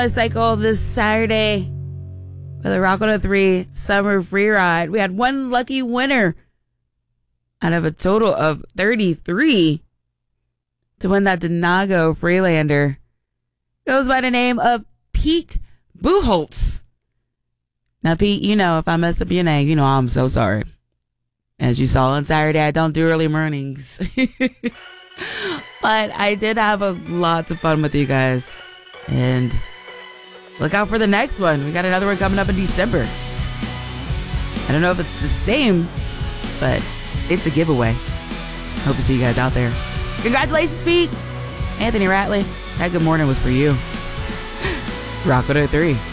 Cycle this Saturday for the Rock 103 Summer Free Ride. We had one lucky winner out of a total of 33 to win that Denago Freelander. Goes by the name of Pete Buchholz. Now, Pete, you know, if I mess up your name, you know I'm so sorry. As you saw on Saturday, I don't do early mornings. But I did have lots of fun with you guys. And look out for the next one. We got another one coming up in December. I don't know if it's the same, but it's a giveaway. Hope to see you guys out there. Congratulations, Pete. Anthony Ratley, that good morning was for you. Rock 103.